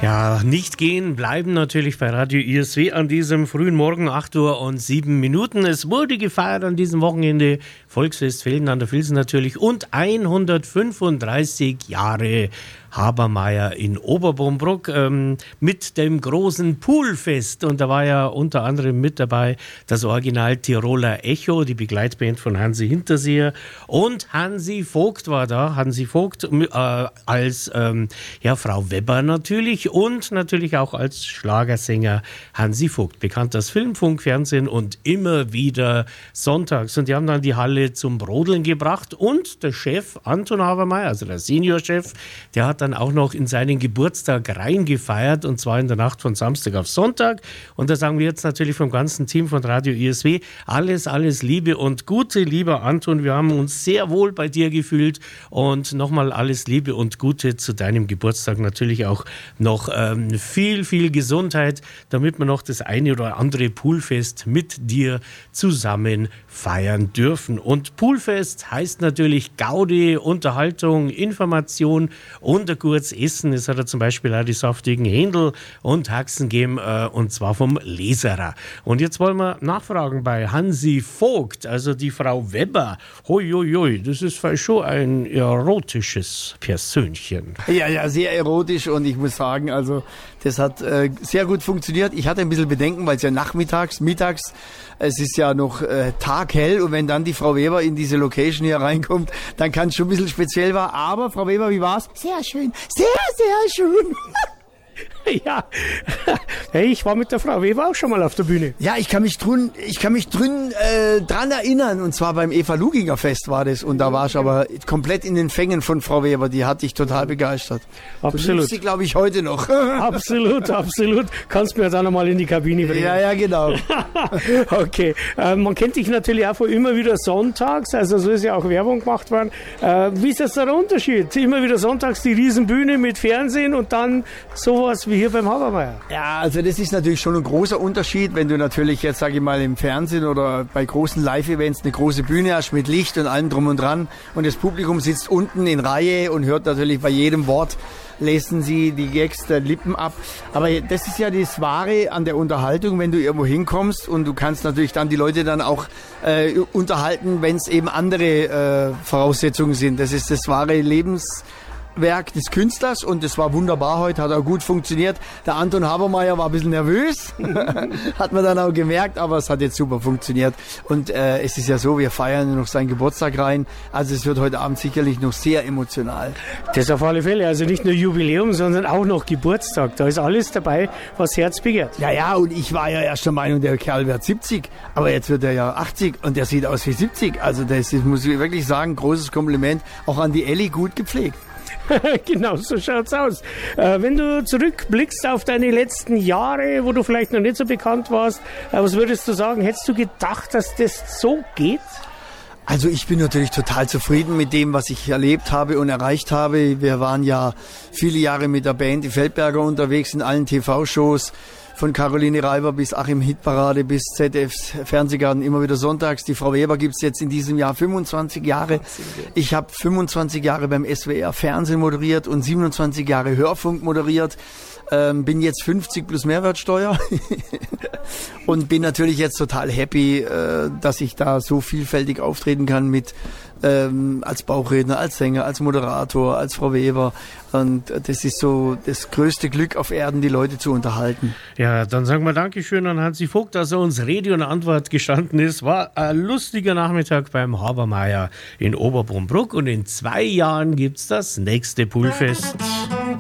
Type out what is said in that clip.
Ja, nicht gehen, bleiben natürlich bei Radio ISW an diesem frühen Morgen, 8:07 Uhr. Es wurde gefeiert an diesem Wochenende, Volksfest Velden an der Vilsen natürlich, und 135 Jahre Habermeyer in Oberbrumbruck mit dem großen Poolfest. Und da war ja unter anderem mit dabei das Original Tiroler Echo, die Begleitband von Hansi Hinterseer, und Hansi Vogt war da. Hansi Vogt als Frau Weber natürlich und natürlich auch als Schlagersänger Hansi Vogt, bekannt aus Film, Funk, Fernsehen und immer wieder sonntags. Und die haben dann die Halle zum Brodeln gebracht, und der Chef Anton Habermeyer, also der Seniorchef, der hat dann auch noch in seinen Geburtstag reingefeiert, und zwar in der Nacht von Samstag auf Sonntag. Und da sagen wir jetzt natürlich vom ganzen Team von Radio ISW alles Liebe und Gute, lieber Anton. Wir haben uns sehr wohl bei dir gefühlt, und nochmal alles Liebe und Gute zu deinem Geburtstag. Natürlich auch noch viel Gesundheit, damit wir noch das eine oder andere Poolfest mit dir zusammen feiern dürfen. Und Poolfest heißt natürlich Gaudi, Unterhaltung, Information und ein kurzes Essen. Es hat ja zum Beispiel auch die saftigen Händel und Haxen gegeben, und zwar vom Leserer. Und jetzt wollen wir nachfragen bei Hansi Vogt, also die Frau Weber. Hoi, das ist schon ein erotisches Persönchen. Ja, sehr erotisch, und ich muss sagen, also das hat sehr gut funktioniert. Ich hatte ein bisschen Bedenken, weil es ja mittags, es ist ja noch taghell, und wenn dann die Frau Weber in diese Location hier reinkommt, dann kann es schon ein bisschen speziell war. Aber Frau Weber, wie war's? Sehr schön, sehr schön. Ja, hey, ich war mit der Frau Weber auch schon mal auf der Bühne. Ja, ich kann mich dran erinnern, und zwar beim Eva Luginger Fest war das, und da war ich aber komplett in den Fängen von Frau Weber, die hat dich total begeistert. Absolut. Du liebst sie, glaube ich, heute noch. Absolut. Kannst mir dann nochmal in die Kabine bringen. Ja, genau. Okay, man kennt dich natürlich auch von immer wieder sonntags, also so ist ja auch Werbung gemacht worden. Wie ist das der Unterschied? Immer wieder sonntags die Riesenbühne mit Fernsehen und dann sowas wie hier beim Habermeyer. Ja, also das ist natürlich schon ein großer Unterschied, wenn du natürlich jetzt, sage ich mal, im Fernsehen oder bei großen Live-Events eine große Bühne hast mit Licht und allem drum und dran, und das Publikum sitzt unten in Reihe und hört natürlich bei jedem Wort, lesen sie die Gags der Lippen ab. Aber das ist ja das Wahre an der Unterhaltung, wenn du irgendwo hinkommst, und du kannst natürlich dann die Leute dann auch unterhalten, wenn es eben andere Voraussetzungen sind. Das ist das wahre Lebenswerk des Künstlers, und das war wunderbar heute, hat auch gut funktioniert. Der Anton Habermeyer war ein bisschen nervös, hat man dann auch gemerkt, aber es hat jetzt super funktioniert. Und es ist ja so, wir feiern noch seinen Geburtstag rein, also es wird heute Abend sicherlich noch sehr emotional. Das auf alle Fälle, also nicht nur Jubiläum, sondern auch noch Geburtstag. Da ist alles dabei, was Herz begehrt. Ja, und ich war ja erst der Meinung, der Kerl wird 70, aber jetzt wird er ja 80 und der sieht aus wie 70. Also das muss ich wirklich sagen, großes Kompliment, auch an die Elli, gut gepflegt. Genau, so schaut's aus. Wenn du zurückblickst auf deine letzten Jahre, wo du vielleicht noch nicht so bekannt warst, was würdest du sagen? Hättest du gedacht, dass das so geht? Also ich bin natürlich total zufrieden mit dem, was ich erlebt habe und erreicht habe. Wir waren ja viele Jahre mit der Band Die Feldberger unterwegs in allen TV-Shows. Von Caroline Reiber bis Achim Hitparade bis ZDFs Fernsehgarten, immer wieder sonntags. Die Frau Weber gibt's jetzt in diesem Jahr 25 Jahre. Ich habe 25 Jahre beim SWR Fernsehen moderiert und 27 Jahre Hörfunk moderiert. Bin jetzt 50 plus Mehrwertsteuer und bin natürlich jetzt total happy, dass ich da so vielfältig auftreten kann mit als Bauchredner, als Sänger, als Moderator, als Frau Weber. Und das ist so das größte Glück auf Erden, die Leute zu unterhalten. Ja, dann sagen wir Dankeschön an Hansi Vogt, dass er uns Rede und Antwort gestanden ist. War ein lustiger Nachmittag beim Habermeyer in Oberbrumbruck, und in 2 Jahren gibt's das nächste Poolfest.